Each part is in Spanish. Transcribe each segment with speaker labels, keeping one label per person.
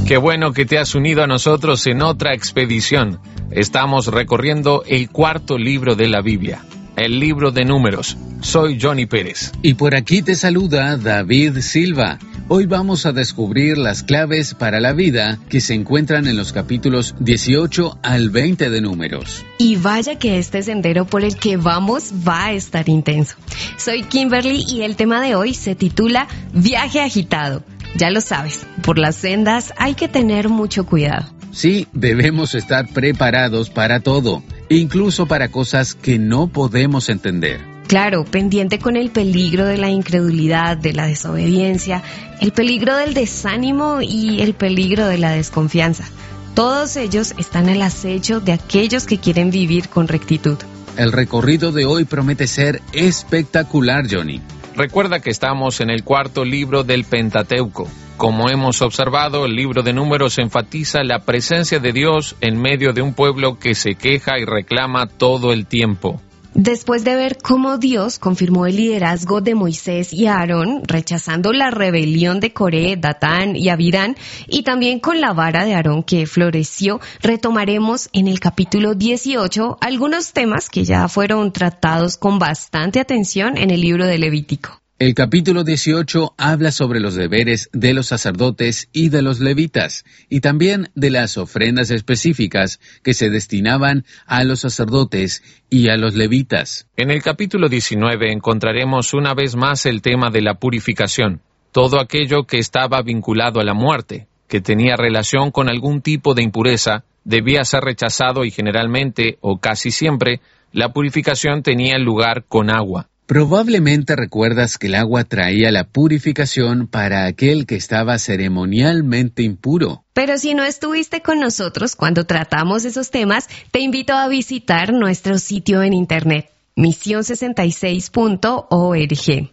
Speaker 1: Qué bueno que te has unido a nosotros en otra expedición. Estamos recorriendo el cuarto libro de la Biblia, el libro de Números. Soy Johnny Pérez.
Speaker 2: Y por aquí te saluda David Silva. Hoy vamos a descubrir las claves para la vida que se encuentran en los capítulos 18 al 20 de Números.
Speaker 3: Y vaya que este sendero por el que vamos va a estar intenso. Soy Kimberly y el tema de hoy se titula Viaje agitado. Ya lo sabes, por las sendas hay que tener mucho cuidado.
Speaker 2: Sí, debemos estar preparados para todo, incluso para cosas que no podemos entender.
Speaker 3: Claro, pendiente con el peligro de la incredulidad, de la desobediencia, el peligro del desánimo y el peligro de la desconfianza. Todos ellos están al acecho de aquellos que quieren vivir con rectitud.
Speaker 2: El recorrido de hoy promete ser espectacular, Johnny.
Speaker 1: Recuerda que estamos en el cuarto libro del Pentateuco. Como hemos observado, el libro de Números enfatiza la presencia de Dios en medio de un pueblo que se queja y reclama todo el tiempo.
Speaker 3: Después de ver cómo Dios confirmó el liderazgo de Moisés y Aarón, rechazando la rebelión de Coré, Datán y Abirán, y también con la vara de Aarón que floreció, retomaremos en el capítulo 18 algunos temas que ya fueron tratados con bastante atención en el libro de Levítico.
Speaker 2: El capítulo 18 habla sobre los deberes de los sacerdotes y de los levitas, y también de las ofrendas específicas que se destinaban a los sacerdotes y a los levitas.
Speaker 1: En el capítulo 19 encontraremos una vez más el tema de la purificación, todo aquello que estaba vinculado a la muerte, que tenía relación con algún tipo de impureza, debía ser rechazado y generalmente, o casi siempre, la purificación tenía lugar con agua.
Speaker 2: Probablemente recuerdas que el agua traía la purificación para aquel que estaba ceremonialmente impuro.
Speaker 3: Pero si no estuviste con nosotros cuando tratamos esos temas, te invito a visitar nuestro sitio en internet, mision66.org.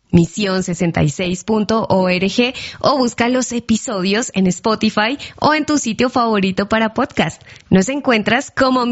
Speaker 3: mision66.org o busca los episodios en Spotify o en tu sitio favorito para podcast. Nos encuentras como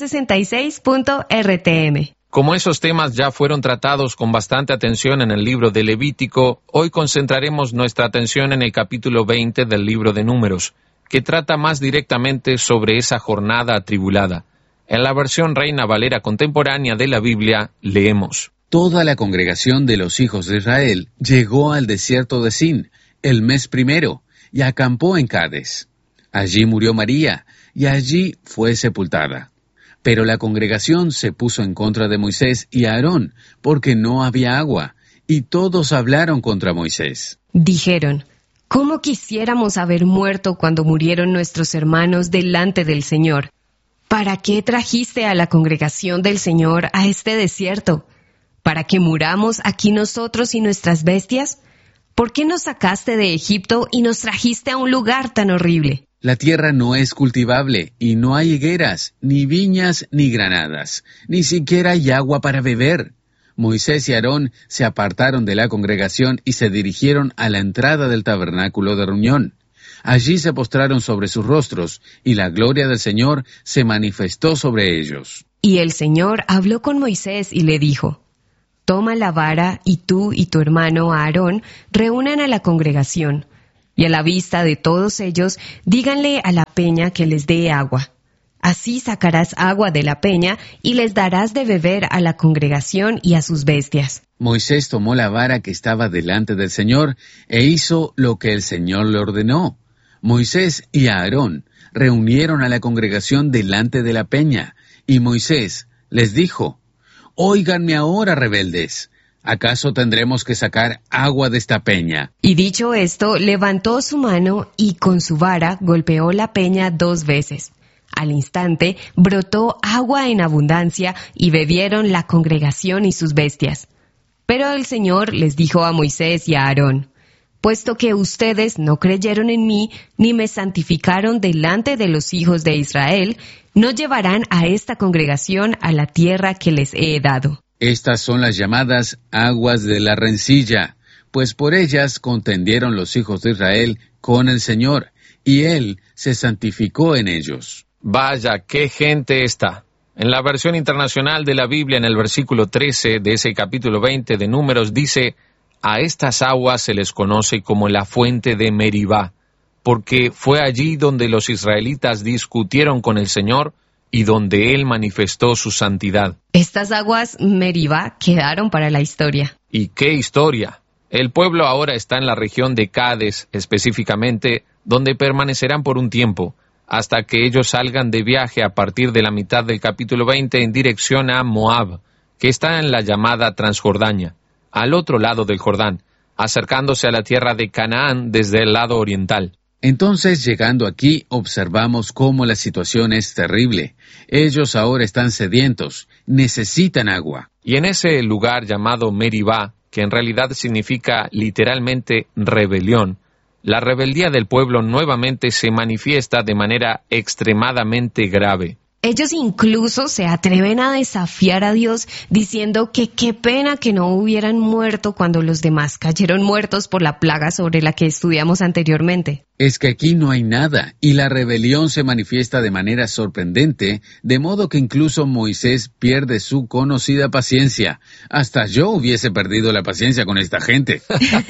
Speaker 3: mision66.rtm.
Speaker 1: Como esos temas ya fueron tratados con bastante atención en el libro de Levítico, hoy concentraremos nuestra atención en el capítulo 20 del libro de Números, que trata más directamente sobre esa jornada atribulada. En la versión Reina Valera contemporánea de la Biblia, leemos:
Speaker 2: Toda la congregación de los hijos de Israel llegó al desierto de Sin, el mes primero, y acampó en Cades. Allí murió María, y allí fue sepultada. Pero la congregación se puso en contra de Moisés y Aarón, porque no había agua, y todos hablaron contra Moisés.
Speaker 3: Dijeron: ¿Cómo quisiéramos haber muerto cuando murieron nuestros hermanos delante del Señor? ¿Para qué trajiste a la congregación del Señor a este desierto? ¿Para que muramos aquí nosotros y nuestras bestias? ¿Por qué nos sacaste de Egipto y nos trajiste a un lugar tan horrible?
Speaker 2: La tierra no es cultivable, y no hay higueras, ni viñas, ni granadas, ni siquiera hay agua para beber. Moisés y Aarón se apartaron de la congregación y se dirigieron a la entrada del tabernáculo de reunión. Allí se postraron sobre sus rostros, y la gloria del Señor se manifestó sobre ellos.
Speaker 3: Y el Señor habló con Moisés y le dijo: Toma la vara, y tú y tu hermano Aarón reúnan a la congregación. Y a la vista de todos ellos, díganle a la peña que les dé agua. Así sacarás agua de la peña y les darás de beber a la congregación y a sus bestias.
Speaker 2: Moisés tomó la vara que estaba delante del Señor e hizo lo que el Señor le ordenó. Moisés y Aarón reunieron a la congregación delante de la peña, y Moisés les dijo: Óiganme ahora, rebeldes. ¿Acaso tendremos que sacar agua de esta peña?
Speaker 3: Y dicho esto, levantó su mano y con su vara golpeó la peña 2 veces. Al instante brotó agua en abundancia y bebieron la congregación y sus bestias. Pero el Señor les dijo a Moisés y a Aarón: Puesto que ustedes no creyeron en mí, ni me santificaron delante de los hijos de Israel, no llevarán a esta congregación a la tierra que les he dado.
Speaker 2: Estas son las llamadas aguas de la rencilla, pues por ellas contendieron los hijos de Israel con el Señor, y Él se santificó en ellos.
Speaker 1: Vaya, qué gente esta. En la versión internacional de la Biblia, en el versículo 13 de ese capítulo 20 de Números, dice: A estas aguas se les conoce como la fuente de Meribá. porque fue allí donde los israelitas discutieron con el Señor y donde Él manifestó su santidad.
Speaker 3: Estas aguas Meribá quedaron para la historia.
Speaker 1: ¿Y qué historia? El pueblo ahora está en la región de Cades, específicamente, donde permanecerán por un tiempo, hasta que ellos salgan de viaje a partir de la mitad del capítulo 20 en dirección a Moab, que está en la llamada Transjordania, al otro lado del Jordán, acercándose a la tierra de Canaán desde el lado oriental.
Speaker 2: Entonces, llegando aquí, observamos cómo la situación es terrible. Ellos ahora están sedientos, necesitan agua.
Speaker 1: Y en ese lugar llamado Meribá, que en realidad significa literalmente rebelión, la rebeldía del pueblo nuevamente se manifiesta de manera extremadamente grave.
Speaker 3: Ellos incluso se atreven a desafiar a Dios diciendo que qué pena que no hubieran muerto cuando los demás cayeron muertos por la plaga sobre la que estudiamos anteriormente.
Speaker 2: Es que aquí no hay nada, y la rebelión se manifiesta de manera sorprendente, de modo que incluso Moisés pierde su conocida paciencia. Hasta yo hubiese perdido la paciencia con esta gente.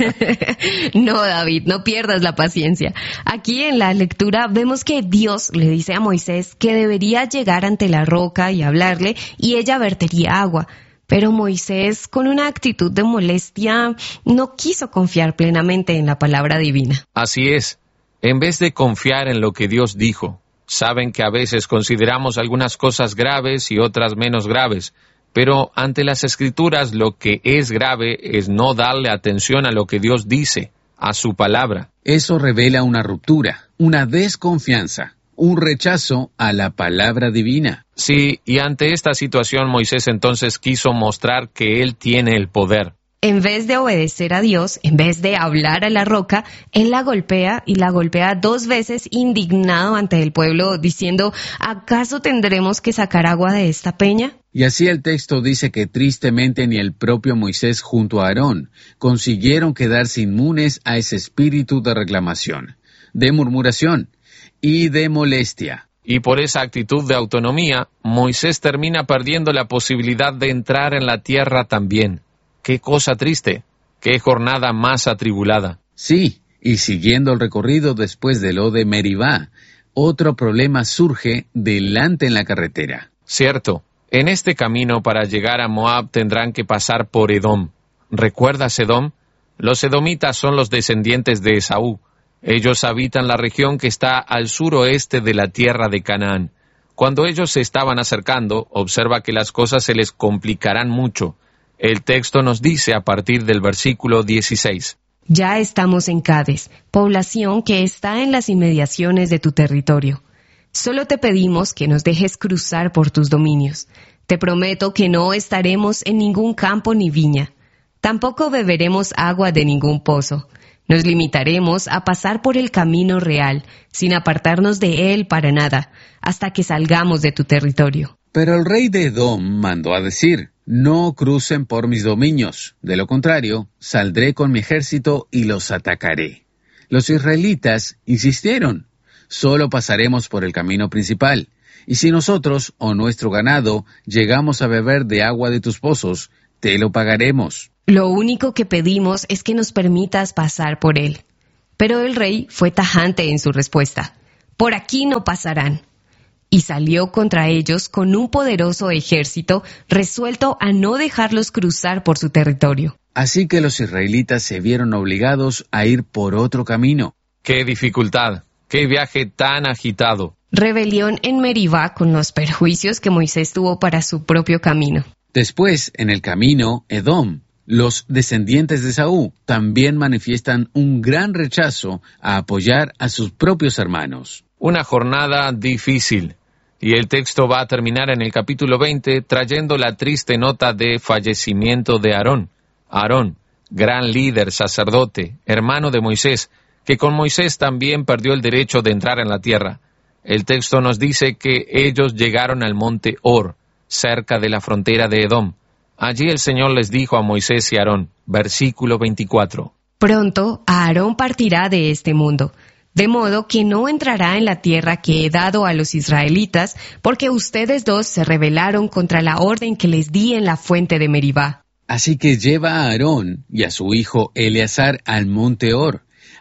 Speaker 3: No, David, no pierdas la paciencia. Aquí en la lectura vemos que Dios le dice a Moisés que debería llegar ante la roca y hablarle, y ella vertería agua. Pero Moisés, con una actitud de molestia, no quiso confiar plenamente en la palabra divina.
Speaker 1: Así es. En vez de confiar en lo que Dios dijo, saben que a veces consideramos algunas cosas graves y otras menos graves, pero ante las Escrituras lo que es grave es no darle atención a lo que Dios dice, a su palabra.
Speaker 2: Eso revela una ruptura, una desconfianza, un rechazo a la palabra divina.
Speaker 1: Sí, y ante esta situación Moisés entonces quiso mostrar que él tiene el poder.
Speaker 3: En vez de obedecer a Dios, en vez de hablar a la roca, él la golpea y la golpea 2 veces indignado ante el pueblo, diciendo, ¿acaso tendremos que sacar agua de esta peña?
Speaker 2: Y así el texto dice que tristemente ni el propio Moisés junto a Aarón consiguieron quedarse inmunes a ese espíritu de reclamación, de murmuración y de molestia.
Speaker 1: Y por esa actitud de autonomía, Moisés termina perdiendo la posibilidad de entrar en la tierra también. ¡Qué cosa triste! ¡Qué jornada más atribulada!
Speaker 2: Sí, y siguiendo el recorrido después de lo de Meribá, otro problema surge delante en la carretera.
Speaker 1: Cierto, en este camino para llegar a Moab tendrán que pasar por Edom. ¿Recuerdas Edom? Los edomitas son los descendientes de Esaú. Ellos habitan la región que está al suroeste de la tierra de Canaán. Cuando ellos se estaban acercando, observa que las cosas se les complicarán mucho. El texto nos dice a partir del versículo 16.
Speaker 3: Ya estamos en Cades, población que está en las inmediaciones de tu territorio. Solo te pedimos que nos dejes cruzar por tus dominios. Te prometo que no estaremos en ningún campo ni viña. Tampoco beberemos agua de ningún pozo. Nos limitaremos a pasar por el camino real, sin apartarnos de él para nada, hasta que salgamos de tu territorio.
Speaker 2: Pero el rey de Edom mandó a decir, no crucen por mis dominios, de lo contrario, saldré con mi ejército y los atacaré. Los israelitas insistieron, solo pasaremos por el camino principal, y si nosotros o nuestro ganado llegamos a beber de agua de tus pozos, te lo pagaremos.
Speaker 3: Lo único que pedimos es que nos permitas pasar por él. Pero el rey fue tajante en su respuesta, por aquí no pasarán. Y salió contra ellos con un poderoso ejército, resuelto a no dejarlos cruzar por su territorio.
Speaker 2: Así que los israelitas se vieron obligados a ir por otro camino.
Speaker 1: ¡Qué dificultad! ¡Qué viaje tan agitado!
Speaker 3: Rebelión en Meribá con los perjuicios que Moisés tuvo para su propio camino.
Speaker 2: Después, en el camino, Edom, los descendientes de Esaú, también manifiestan un gran rechazo a apoyar a sus propios hermanos.
Speaker 1: Una jornada difícil. Y el texto va a terminar en el capítulo 20 trayendo la triste nota de fallecimiento de Aarón. Aarón, gran líder, sacerdote, hermano de Moisés, que con Moisés también perdió el derecho de entrar en la tierra. El texto nos dice que ellos llegaron al monte Hor, cerca de la frontera de Edom. Allí el Señor les dijo a Moisés y Aarón, versículo 24.
Speaker 3: Pronto Aarón partirá de este mundo, de modo que no entrará en la tierra que he dado a los israelitas, porque ustedes 2 se rebelaron contra la orden que les di en la fuente de Meribá.
Speaker 2: Así que lleva a Aarón y a su hijo Eleazar al monte Hor.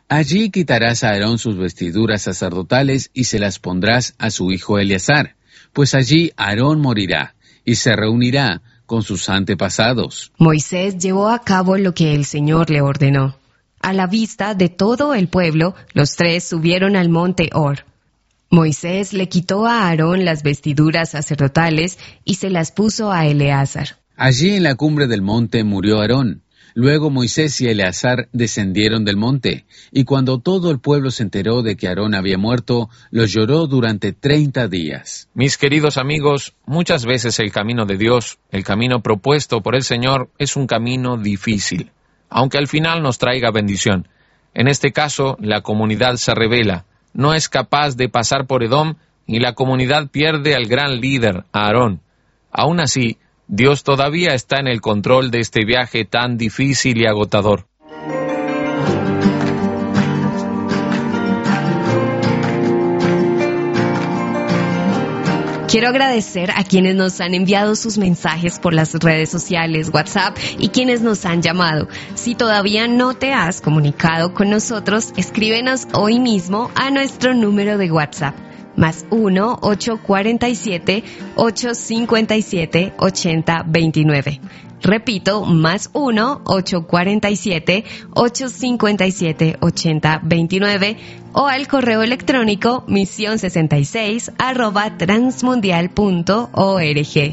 Speaker 2: Allí quitarás a Aarón sus vestiduras sacerdotales y se las pondrás a su hijo Eleazar, pues allí Aarón morirá y se reunirá con sus antepasados.
Speaker 3: Moisés llevó a cabo lo que el Señor le ordenó. A la vista de todo el pueblo, los tres subieron al monte Hor. Moisés le quitó a Aarón las vestiduras sacerdotales y se las puso a Eleazar.
Speaker 2: Allí en la cumbre del monte murió Aarón. Luego Moisés y Eleazar descendieron del monte, y cuando todo el pueblo se enteró de que Aarón había muerto, lo lloró durante 30 días.
Speaker 1: Mis queridos amigos, muchas veces el camino de Dios, el camino propuesto por el Señor, es un camino difícil, aunque al final nos traiga bendición. En este caso, la comunidad se rebela, no es capaz de pasar por Edom, y la comunidad pierde al gran líder, a Aarón. Aún así, Dios todavía está en el control de este viaje tan difícil y agotador.
Speaker 3: Quiero agradecer a quienes nos han enviado sus mensajes por las redes sociales, WhatsApp y quienes nos han llamado. Si todavía no te has comunicado con nosotros, escríbenos hoy mismo a nuestro número de WhatsApp. Más 1-847-857-8029. Repito, más 1-847-857-8029 o al correo electrónico mision66@transmundial.org.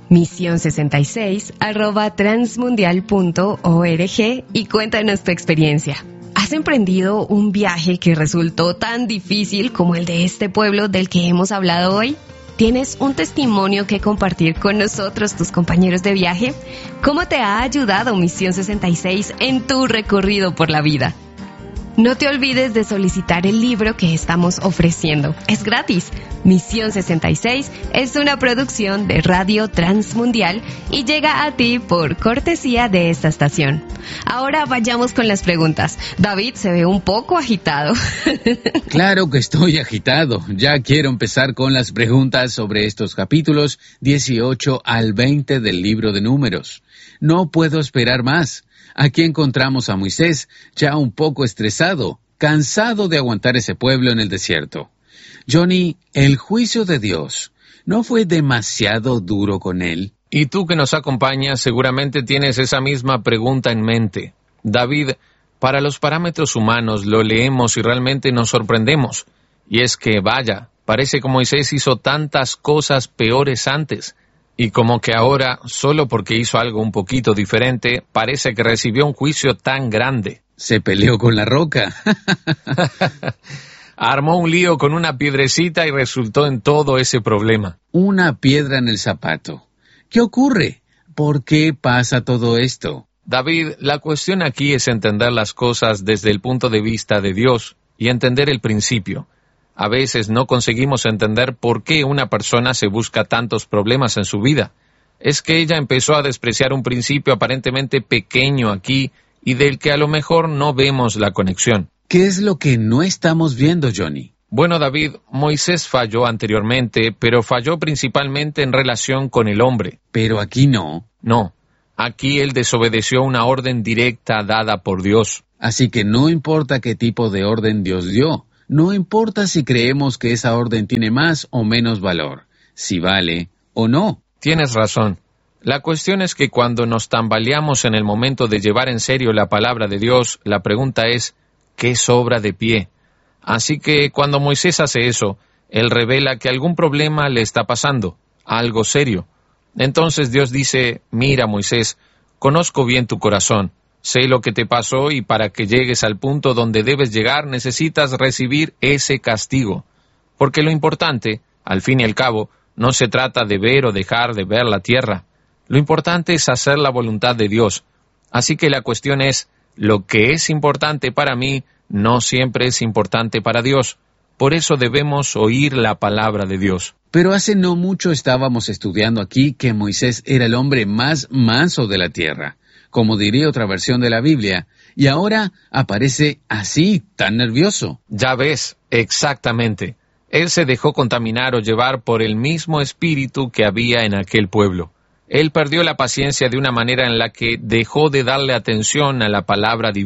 Speaker 3: mision66@transmundial.org y cuéntanos tu experiencia. ¿Has emprendido un viaje que resultó tan difícil como el de este pueblo del que hemos hablado hoy? ¿Tienes un testimonio que compartir con nosotros, tus compañeros de viaje? ¿Cómo te ha ayudado Misión 66 en tu recorrido por la vida? No te olvides de solicitar el libro que estamos ofreciendo. Es gratis. Misión 66 es una producción de Radio Transmundial y llega a ti por cortesía de esta estación. Ahora vayamos con las preguntas. David se ve un poco agitado.
Speaker 2: Claro que estoy agitado. Ya quiero empezar con las preguntas sobre estos capítulos 18 al 20 del libro de Números. No puedo esperar más. Aquí encontramos a Moisés ya un poco estresado, cansado de aguantar ese pueblo en el desierto. Johnny, el juicio de Dios, ¿no fue demasiado duro con él?
Speaker 1: Y tú que nos acompañas seguramente tienes esa misma pregunta en mente. David, para los parámetros humanos lo leemos y realmente nos sorprendemos. Y es que, vaya, parece que Moisés hizo tantas cosas peores antes. Y como que ahora, solo porque hizo algo un poquito diferente, parece que recibió un juicio tan grande.
Speaker 2: Se peleó con la roca.
Speaker 1: Armó un lío con una piedrecita y resultó en todo ese problema.
Speaker 2: Una piedra en el zapato. ¿Qué ocurre? ¿Por qué pasa todo esto?
Speaker 1: David, la cuestión aquí es entender las cosas desde el punto de vista de Dios y entender el principio. A veces no conseguimos entender por qué una persona se busca tantos problemas en su vida. Es que ella empezó a despreciar un principio aparentemente pequeño aquí y del que a lo mejor no vemos la conexión.
Speaker 2: ¿Qué es lo que no estamos viendo, Johnny?
Speaker 1: Bueno, David, Moisés falló anteriormente, pero falló principalmente en relación con el hombre.
Speaker 2: Pero aquí no.
Speaker 1: No, aquí él desobedeció una orden directa dada por Dios.
Speaker 2: Así que no importa qué tipo de orden Dios dio. No importa si creemos que esa orden tiene más o menos valor, si vale o no.
Speaker 1: Tienes razón. La cuestión es que cuando nos tambaleamos en el momento de llevar en serio la palabra de Dios, la pregunta es, ¿qué sobra de pie? Así que cuando Moisés hace eso, él revela que algún problema le está pasando, algo serio. Entonces Dios dice, mira Moisés, conozco bien tu corazón. Sé lo que te pasó y para que llegues al punto donde debes llegar necesitas recibir ese castigo. Porque lo importante, al fin y al cabo, no se trata de ver o dejar de ver la tierra. Lo importante es hacer la voluntad de Dios. Así que la cuestión es, lo que es importante para mí no siempre es importante para Dios. Por eso debemos oír la palabra de Dios.
Speaker 2: Pero hace no mucho estábamos estudiando aquí que Moisés era el hombre más manso de la tierra, como diría otra versión de la Biblia, y ahora aparece así, tan nervioso.
Speaker 1: Ya ves, exactamente. Él se dejó contaminar o llevar por el mismo espíritu que había en aquel pueblo. Él perdió la paciencia de una manera en la que dejó de darle atención a la palabra divina.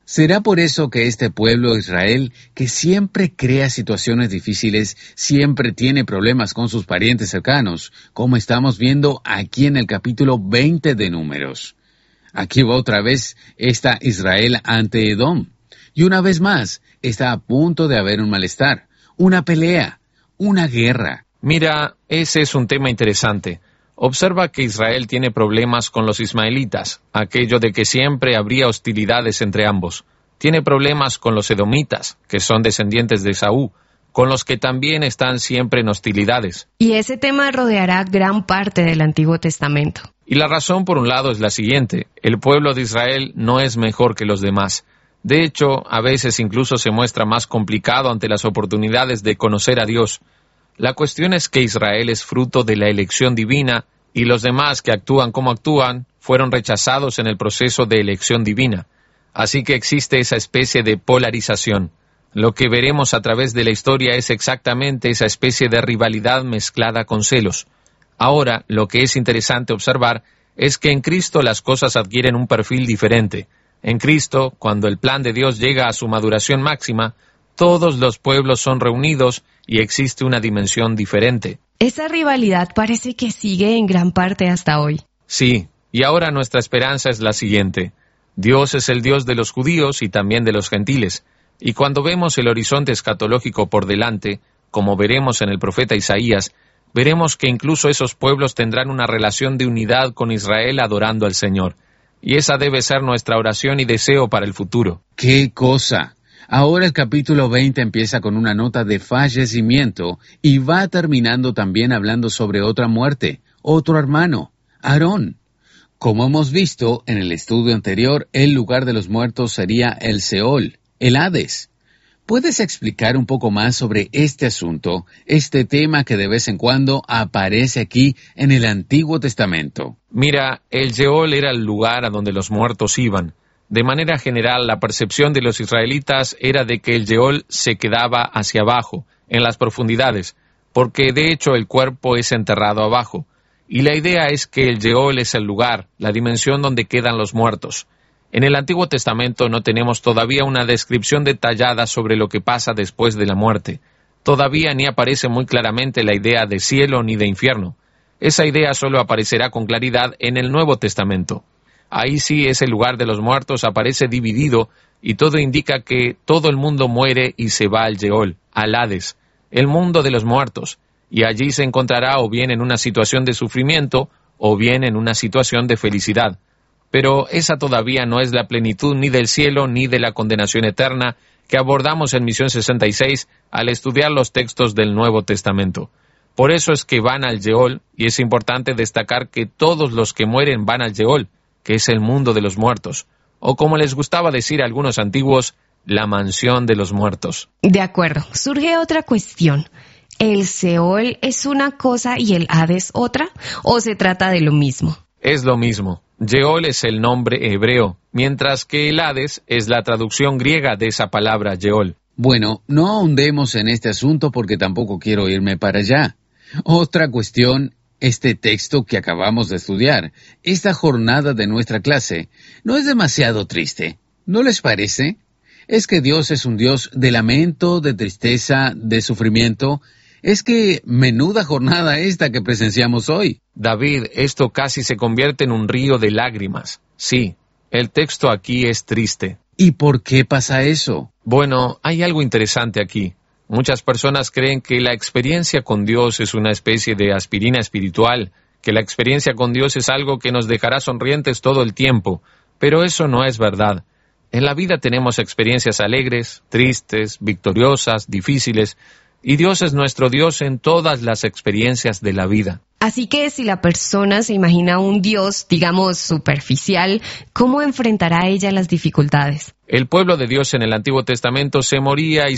Speaker 2: ¿Será por eso que este pueblo de Israel, que siempre crea situaciones difíciles, siempre tiene problemas con sus parientes cercanos, como estamos viendo aquí en el capítulo 20 de Números? Aquí va otra vez está Israel ante Edom. Y una vez más, está a punto de haber un malestar, una pelea, una guerra.
Speaker 1: Mira, ese es un tema interesante. Observa que Israel tiene problemas con los ismaelitas, aquello de que siempre habría hostilidades entre ambos. Tiene problemas con los edomitas, que son descendientes de Esaú, con los que también están siempre en hostilidades.
Speaker 3: Y ese tema rodeará gran parte del Antiguo Testamento.
Speaker 1: Y la razón, por un lado, es la siguiente: el pueblo de Israel no es mejor que los demás. De hecho, a veces incluso se muestra más complicado ante las oportunidades de conocer a Dios. La cuestión es que Israel es fruto de la elección divina y los demás que actúan como actúan fueron rechazados en el proceso de elección divina. Así que existe esa especie de polarización. Lo que veremos a través de la historia es exactamente esa especie de rivalidad mezclada con celos. Ahora, lo que es interesante observar es que en Cristo las cosas adquieren un perfil diferente. En Cristo, cuando el plan de Dios llega a su maduración máxima, todos los pueblos son reunidos y existe una dimensión diferente.
Speaker 3: Esa rivalidad parece que sigue en gran parte hasta hoy.
Speaker 1: Sí, y ahora nuestra esperanza es la siguiente. Dios es el Dios de los judíos y también de los gentiles. Y cuando vemos el horizonte escatológico por delante, como veremos en el profeta Isaías, veremos que incluso esos pueblos tendrán una relación de unidad con Israel adorando al Señor. Y esa debe ser nuestra oración y deseo para el futuro.
Speaker 2: ¡Qué cosa! Ahora el capítulo 20 empieza con una nota de fallecimiento y va terminando también hablando sobre otra muerte, otro hermano, Aarón. Como hemos visto en el estudio anterior, el lugar de los muertos sería el Seol, el Hades. ¿Puedes explicar un poco más sobre este asunto, este tema que de vez en cuando aparece aquí en el Antiguo Testamento?
Speaker 1: Mira, el Seol era el lugar a donde los muertos iban. De manera general, la percepción de los israelitas era de que el Seol se quedaba hacia abajo, en las profundidades, porque de hecho el cuerpo es enterrado abajo. Y la idea es que el Seol es el lugar, la dimensión donde quedan los muertos. En el Antiguo Testamento no tenemos todavía una descripción detallada sobre lo que pasa después de la muerte. Todavía ni aparece muy claramente la idea de cielo ni de infierno. Esa idea solo aparecerá con claridad en el Nuevo Testamento. Ahí sí ese lugar de los muertos aparece dividido y todo indica que todo el mundo muere y se va al Seol, al Hades, el mundo de los muertos, y allí se encontrará o bien en una situación de sufrimiento o bien en una situación de felicidad. Pero esa todavía no es la plenitud ni del cielo ni de la condenación eterna que abordamos en Misión 66 al estudiar los textos del Nuevo Testamento. Por eso es que van al Seol, y es importante destacar que todos los que mueren van al Seol, que es el mundo de los muertos, o como les gustaba decir a algunos antiguos, la mansión de los muertos.
Speaker 3: De acuerdo, surge otra cuestión. ¿El Seol es una cosa y el Hades otra? ¿O se trata de lo mismo?
Speaker 1: Es lo mismo. Seol es el nombre hebreo, mientras que el Hades es la traducción griega de esa palabra Seol.
Speaker 2: Bueno, no ahondemos en este asunto porque tampoco quiero irme para allá. Otra cuestión, este texto que acabamos de estudiar, esta jornada de nuestra clase, ¿no es demasiado triste? ¿No les parece? ¿Es que Dios es un Dios de lamento, de tristeza, de sufrimiento? Es que menuda jornada esta que presenciamos hoy.
Speaker 1: David, esto casi se convierte en un río de lágrimas. Sí, el texto aquí es triste.
Speaker 2: ¿Y por qué pasa eso?
Speaker 1: Bueno, hay algo interesante aquí. Muchas personas creen que la experiencia con Dios es una especie de aspirina espiritual, que la experiencia con Dios es algo que nos dejará sonrientes todo el tiempo, pero eso no es verdad. En la vida tenemos experiencias alegres, tristes, victoriosas, difíciles, y Dios es nuestro Dios en todas las experiencias de la vida.
Speaker 3: Así que si la persona se imagina un Dios, digamos, superficial, ¿cómo enfrentará ella las dificultades?
Speaker 1: El pueblo de Dios en el Antiguo Testamento se moría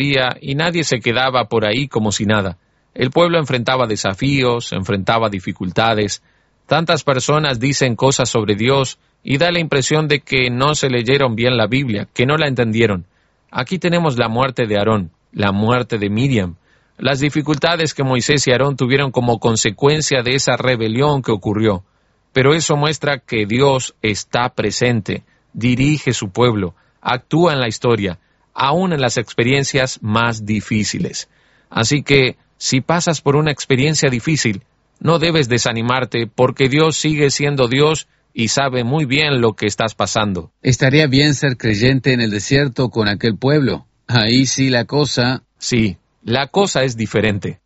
Speaker 1: y nadie se quedaba por ahí como si nada. El pueblo enfrentaba desafíos, enfrentaba dificultades. Tantas personas dicen cosas sobre Dios y da la impresión de que no se leyeron bien la Biblia, que no la entendieron. Aquí tenemos la muerte de Aarón, la muerte de Miriam, las dificultades que Moisés y Aarón tuvieron como consecuencia de esa rebelión que ocurrió. Pero eso muestra que Dios está presente, dirige su pueblo, actúa en la historia, aún en las experiencias más difíciles. Así que, si pasas por una experiencia difícil, no debes desanimarte porque Dios sigue siendo Dios y sabe muy bien lo que estás pasando.
Speaker 2: Estaría bien ser creyente en el desierto con aquel pueblo. Ahí sí la cosa...
Speaker 1: Sí, la cosa es diferente.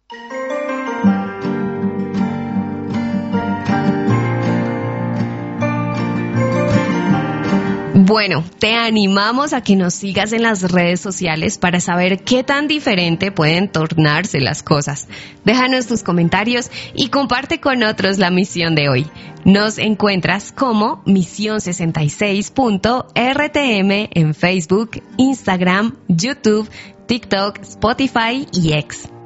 Speaker 3: Bueno, te animamos a que nos sigas en las redes sociales para saber qué tan diferente pueden tornarse las cosas. Déjanos tus comentarios y comparte con otros la misión de hoy. Nos encuentras como Misión66.rtm en Facebook, Instagram, YouTube, TikTok, Spotify y X.